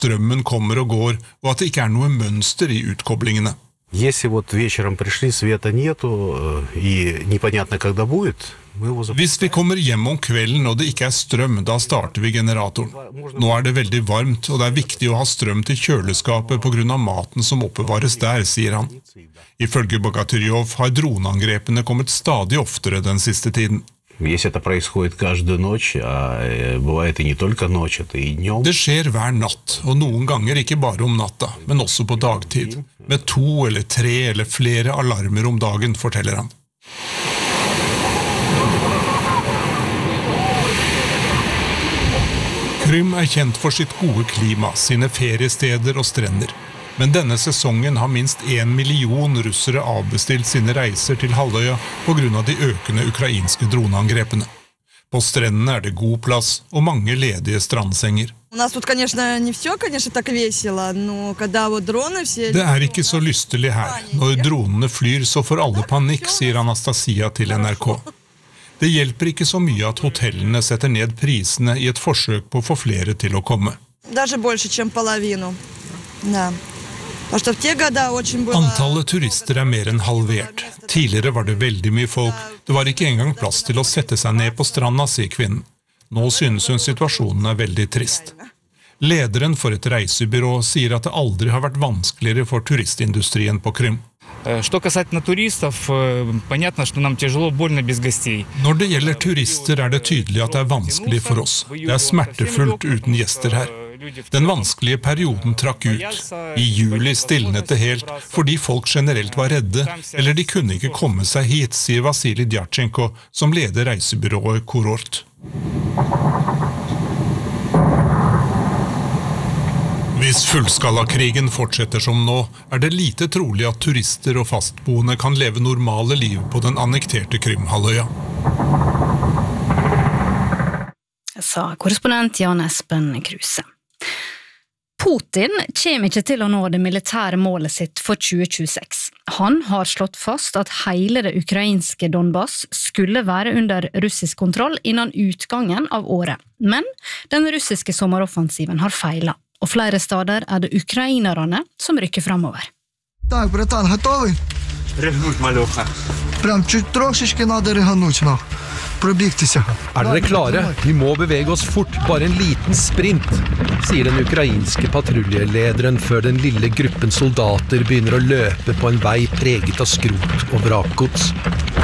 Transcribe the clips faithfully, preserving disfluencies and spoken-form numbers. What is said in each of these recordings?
strømmen kommer og går, og at det ikke er noe mønster i utkoblingene. Если вот вечером пришли, света нету, и непонятно, когда будет, мы его запускаем. Hvis vi kommer hjem om kvelden og det ikke er strøm, da starter vi generatoren. Nå er det veldig varmt, og det er viktig å ha strøm til kjøleskapet på grunn av maten som oppbevares der, sier han. Ifølge Bogatyryov har droneangrepene kommet stadig oftere den siste tiden. Если это происходит каждую ночь, а бывает и не только ночь, это и днем. Det skjer hver natt, og noen ganger ikke bare om natta, men også på dagtid. Med to eller tre eller flere alarmer om dagen, forteller han. Krym er kjent for sitt gode klima, sine feriesteder og strender. Men denne sesongen har minst en million russere avbestilt sine reiser til halvøya på grunn av de økende ukrainske droneangrepene. På strendene er det god plass og mange ledige strandsenger. Det er ikke så lystelig her. Når dronene flyr, så får alle panikk, sier Anastasia til N R K. Det hjelper ikke så mye at hotellene setter ned prisene i et forsøk på å få flere til å komme. Даже больше, чем половину. Да. Antallet turister er mer enn halvert. Tidligere var det veldig mye folk. Det var ikke engang plass til å sette seg ned på stranda, sier kvinnen. Nå synes hun situasjonen er veldig trist. Lederen for et reisebyrå sier at det aldri har vært vanskeligere for turistindustrien på Krym. Что касательно туристов, понятно, что нам тяжело, больно без гостей. Når det gjelder turister er det tydelig at det er vanskelig for oss. Det er smertefullt uten gjester her. Den vanskelige perioden trakk ut. I juli stilnet det helt, fordi folk generelt var redde, eller de kunne ikke komme seg hit, sier Vasilij Djatchenko, som leder reisebyrået Kurort. Hvis fullskalakrigen fortsetter som nå, er det lite trolig at turister og fastboende kan leve normale liv på den annekterte Krymhalvøya. Sa korrespondent Jan Espen Kruse. Putin kommer ikke til å nå det militære målet sitt for tjue tjueseks. Han har slått fast at hele det ukrainske Donbass skulle være under russisk kontroll innen utgangen av året. Men den russiske sommeroffensiven har feilet, og flere steder er det ukrainerne som rykker fremover. Так, братан, готовый? Рыгнуть, малёха. Прям чуть трошечки надо рыгануть, но пробігтися. Er dere klare? Vi må bevege oss fort, bare en liten sprint, sier den ukrainske patruljelederen før den lille gruppen soldater begynner å løpe på en vei preget av skrot og vrakgods.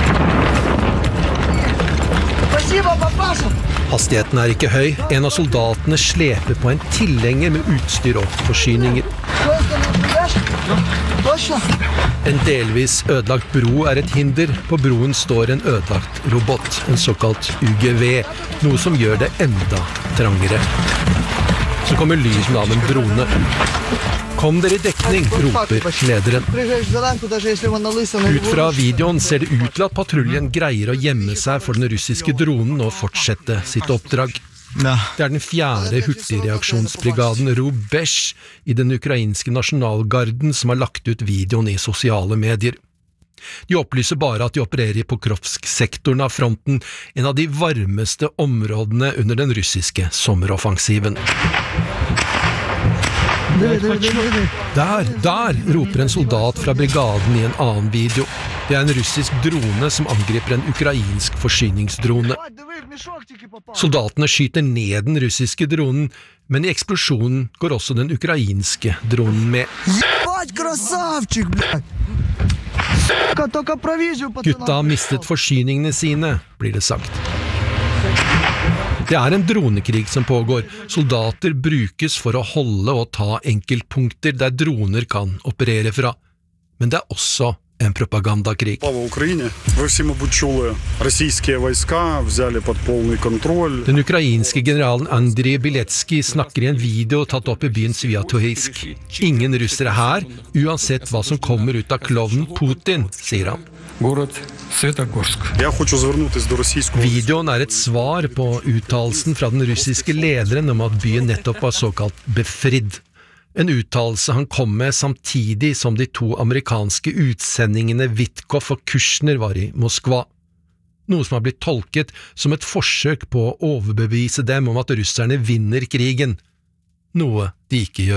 Hastigheten er ikke høy. En av soldatene sleper på en tilhenger med utstyr og forsyninger. En delvis ødelagt bro er et hinder. På broen står en ødelagt robot, en såkalt U G V, noe som gjør det enda trangere. Så kommer lyden av en drone. Kom dere i dekning, roper lederen. Ut fra videoen ser det ut til at patruljen greier å gjemme seg for den russiske dronen og fortsette sitt oppdrag. Det er den fjerde hurtigreaksjonsbrigaden Rubesh i den ukrainske nasjonalgarden som har lagt ut videoen i sosiale medier. De opplyser bare at de opererer i Pokrovsk-sektoren av fronten, en av de varmeste områdene under den russiske sommeroffensiven. Der, der, roper en soldat fra brigaden i en annen video. Det er en russisk drone som angriper en ukrainsk forsyningsdrone. Soldatene skyter ned den russiske dronen, men i eksplosjonen går også den ukrainske dronen med. Gutta har mistet forsyningene sine, blir det sagt. Det er en dronekrig som pågår. Soldater brukes for å holde og ta enkeltpunkter der droner kan operere fra. Men det er også en propagandakrig. Den ukrainske generalen Andriy Biletskij snakker i en video tatt opp i byen Sviatoheisk. Ingen russere her, uansett hva som kommer ut av klovnen Putin, sier han. Videoen er et svar på uttalelsen fra den russiske lederen om at byen nettopp var såkalt befridd. En uttalelse han kom med samtidig som de to amerikanske utsendingene Witkoff og Kushner var i Moskva. Noe som har blitt tolket som et forsøk på å overbevise dem om at russerne vinner krigen. noe de ikke gjør.